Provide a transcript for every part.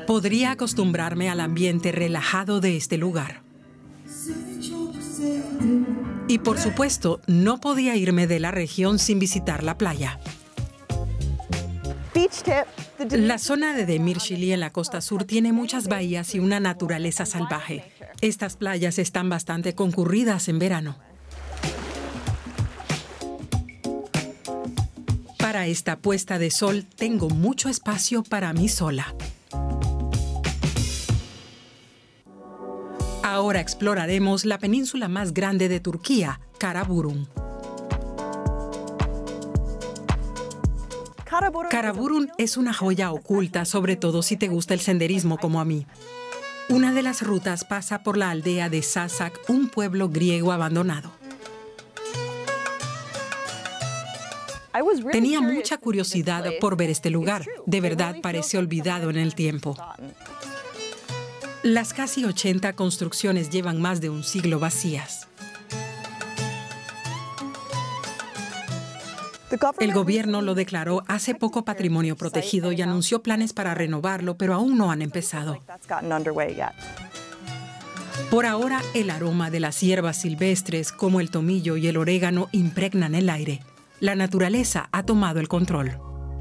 Podría acostumbrarme al ambiente relajado de este lugar. Y por supuesto, no podía irme de la región sin visitar la playa. La zona de Demirchili en la costa sur tiene muchas bahías y una naturaleza salvaje. Estas playas están bastante concurridas en verano. Para esta puesta de sol tengo mucho espacio para mí sola. Ahora exploraremos la península más grande de Turquía, Karaburun. Karaburun es una joya oculta, sobre todo si te gusta el senderismo como a mí. Una de las rutas pasa por la aldea de Sasak, un pueblo griego abandonado. Tenía mucha curiosidad por ver este lugar. De verdad parece olvidado en el tiempo. Las casi 80 construcciones llevan más de un siglo vacías. El gobierno lo declaró hace poco patrimonio protegido y anunció planes para renovarlo, pero aún no han empezado. Por ahora, el aroma de las hierbas silvestres, como el tomillo y el orégano, impregnan el aire. La naturaleza ha tomado el control.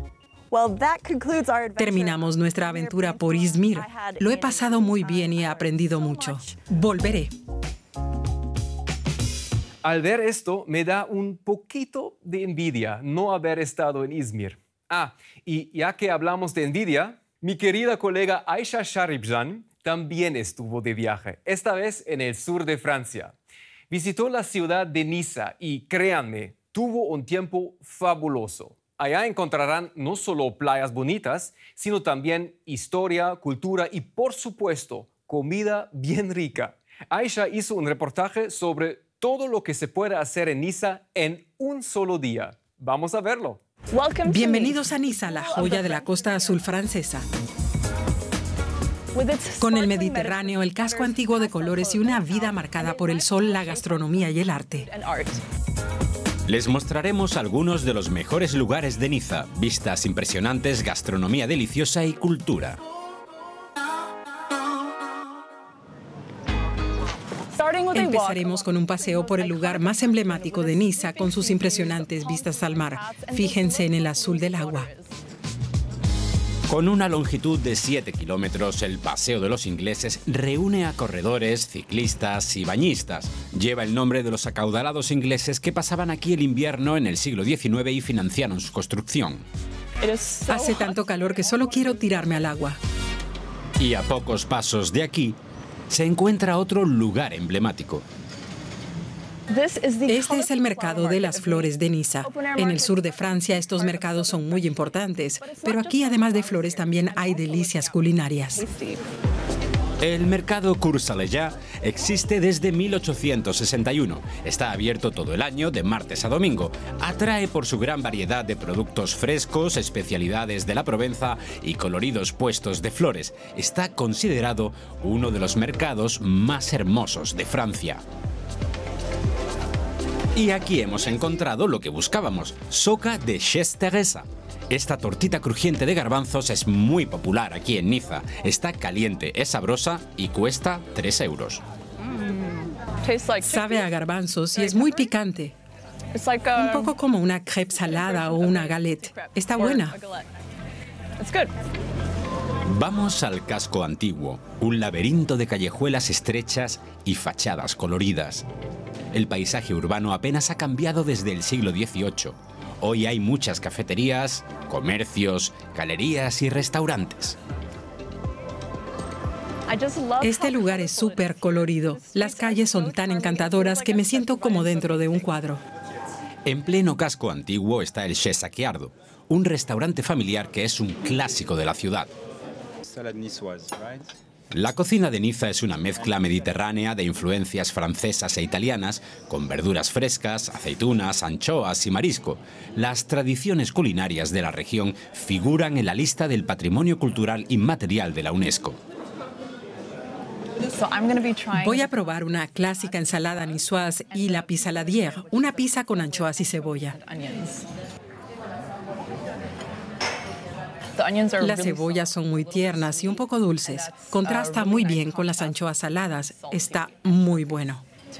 Terminamos nuestra aventura por Izmir. Lo he pasado muy bien y he aprendido mucho. Volveré. Al ver esto, me da un poquito de envidia no haber estado en Izmir. Y ya que hablamos de envidia, mi querida colega Aisha Sharibjan también estuvo de viaje, esta vez en el sur de Francia. Visitó la ciudad de Niza y, créanme, tuvo un tiempo fabuloso. Allá encontrarán no solo playas bonitas, sino también historia, cultura y, por supuesto, comida bien rica. Aisha hizo un reportaje sobre todo lo que se puede hacer en Niza en un solo día. Vamos a verlo. Bienvenidos a Niza, la joya de la costa azul francesa. Con el Mediterráneo, el casco antiguo de colores y una vida marcada por el sol, la gastronomía y el arte. Les mostraremos algunos de los mejores lugares de Niza, vistas impresionantes, gastronomía deliciosa y cultura. Empezaremos con un paseo por el lugar más emblemático de Niza, con sus impresionantes vistas al mar. Fíjense en el azul del agua. Con una longitud de 7 kilómetros, el Paseo de los Ingleses reúne a corredores, ciclistas y bañistas. Lleva el nombre de los acaudalados ingleses que pasaban aquí el invierno en el siglo XIX y financiaron su construcción. Hace tanto calor que solo quiero tirarme al agua. Y a pocos pasos de aquí se encuentra otro lugar emblemático. Este es el mercado de las flores de Niza. En el sur de Francia estos mercados son muy importantes, pero aquí además de flores también hay delicias culinarias. El mercado Cours-Saléja existe desde 1861. Está abierto todo el año, de martes a domingo. Atrae por su gran variedad de productos frescos, especialidades de la Provenza y coloridos puestos de flores. Está considerado uno de los mercados más hermosos de Francia. Y aquí hemos encontrado lo que buscábamos, soca de Chest Teresa. Esta tortita crujiente de garbanzos es muy popular aquí en Niza. Está caliente, es sabrosa y cuesta 3 euros. Sabe a garbanzos y es muy picante. Un poco como una crêpe salada o una galette. Está buena. Vamos al casco antiguo, un laberinto de callejuelas estrechas y fachadas coloridas. El paisaje urbano apenas ha cambiado desde el siglo XVIII. Hoy hay muchas cafeterías, comercios, galerías y restaurantes. Este lugar es súper colorido. Las calles son tan encantadoras que me siento como dentro de un cuadro. En pleno casco antiguo está el Chez Sacchiardo, un restaurante familiar que es un clásico de la ciudad. La cocina de Niza es una mezcla mediterránea de influencias francesas e italianas, con verduras frescas, aceitunas, anchoas y marisco. Las tradiciones culinarias de la región figuran en la lista del Patrimonio Cultural Inmaterial de la UNESCO. Voy a probar una clásica ensalada niçoise y la pissaladière, una pizza con anchoas y cebolla. Las cebollas son muy tiernas y un poco dulces. Contrasta muy bien con las anchoas saladas. Está muy bueno.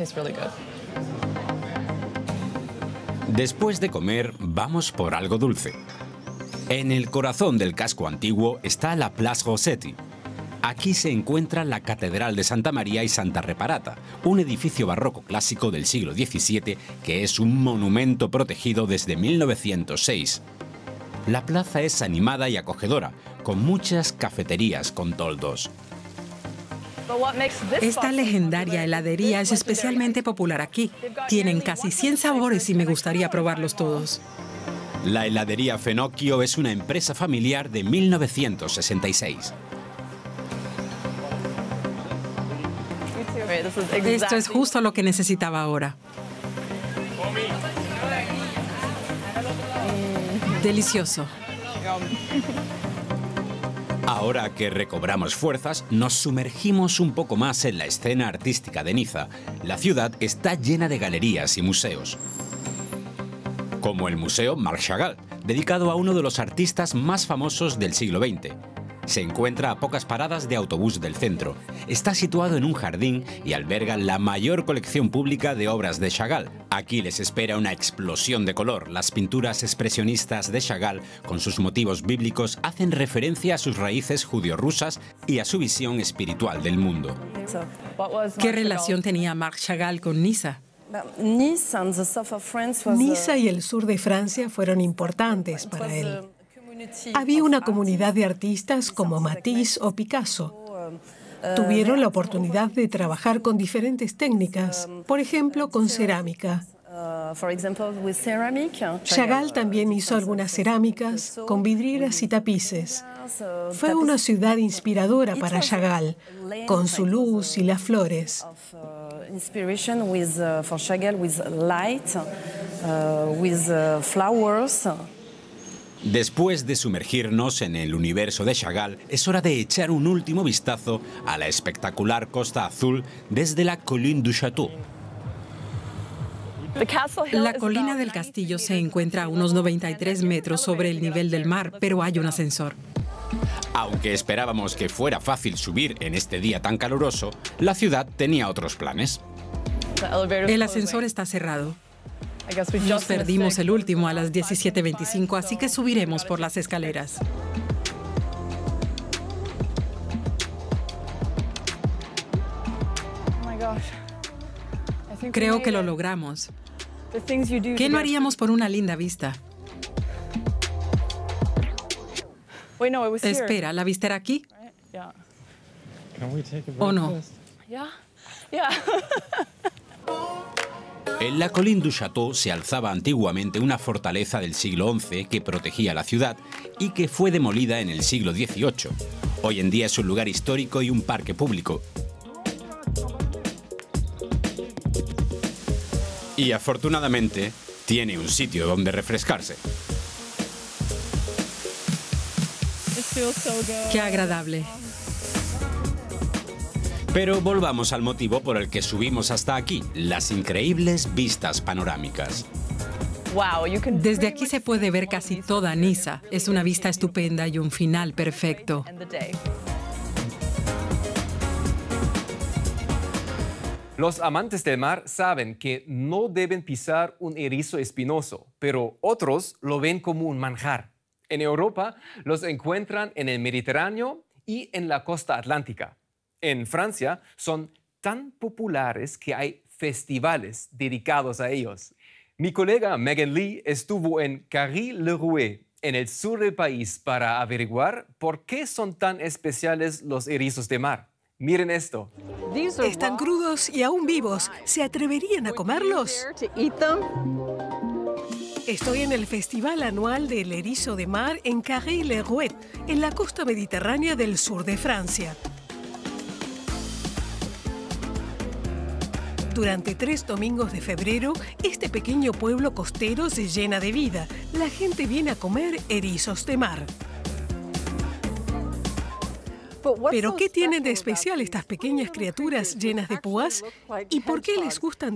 Después de comer, vamos por algo dulce. En el corazón del casco antiguo está la Place Rossetti. Aquí se encuentra la Catedral de Santa María y Santa Reparata, un edificio barroco clásico del siglo XVII que es un monumento protegido desde 1906. La plaza es animada y acogedora, con muchas cafeterías con toldos. Esta legendaria heladería es especialmente popular aquí. Tienen casi 100 sabores y me gustaría probarlos todos. La heladería Fenocchio es una empresa familiar de 1966. Esto es justo lo que necesitaba ahora. Delicioso. Ahora que recobramos fuerzas, nos sumergimos un poco más en la escena artística de Niza. La ciudad está llena de galerías y museos, como el Museo Marc Chagall, dedicado a uno de los artistas más famosos del siglo XX. Se encuentra a pocas paradas de autobús del centro. Está situado en un jardín y alberga la mayor colección pública de obras de Chagall. Aquí les espera una explosión de color. Las pinturas expresionistas de Chagall, con sus motivos bíblicos, hacen referencia a sus raíces judío-rusas y a su visión espiritual del mundo. ¿Qué relación tenía Marc Chagall con Niza? Niza y el sur de Francia fueron importantes para él. Había una comunidad de artistas como Matisse o Picasso. Tuvieron la oportunidad de trabajar con diferentes técnicas, por ejemplo, con cerámica. Chagall también hizo algunas cerámicas con vidrieras y tapices. Fue una ciudad inspiradora para Chagall, con su luz y las flores. Después de sumergirnos en el universo de Chagall, es hora de echar un último vistazo a la espectacular Costa Azul desde la Colline du Château. La colina del castillo se encuentra a unos 93 metros sobre el nivel del mar, pero hay un ascensor. Aunque esperábamos que fuera fácil subir en este día tan caluroso, la ciudad tenía otros planes. El ascensor está cerrado. Nos perdimos el último a las 17:25, así que subiremos por las escaleras. Creo que lo logramos. ¿Qué no haríamos por una linda vista? Espera, ¿la vista era aquí? ¿O no? En la Colline du Château se alzaba antiguamente una fortaleza del siglo XI que protegía la ciudad y que fue demolida en el siglo XVIII. Hoy en día es un lugar histórico y un parque público. Y afortunadamente tiene un sitio donde refrescarse. Qué agradable. Pero volvamos al motivo por el que subimos hasta aquí, las increíbles vistas panorámicas. Desde aquí se puede ver casi toda Niza. Es una vista estupenda y un final perfecto. Los amantes del mar saben que no deben pisar un erizo espinoso, pero otros lo ven como un manjar. En Europa los encuentran en el Mediterráneo y en la costa atlántica. En Francia son tan populares que hay festivales dedicados a ellos. Mi colega Megan Lee estuvo en Carry-le-Rouet, en el sur del país, para averiguar por qué son tan especiales los erizos de mar. Miren esto. Están crudos y aún vivos. ¿Se atreverían a comerlos? Estoy en el Festival Anual del Erizo de Mar en Carry-le-Rouet, en la costa mediterránea del sur de Francia. Durante 3 domingos de febrero, este pequeño pueblo costero se llena de vida. La gente viene a comer erizos de mar. ¿Pero qué tienen de especial estas pequeñas criaturas llenas de púas? ¿Y por qué les gustan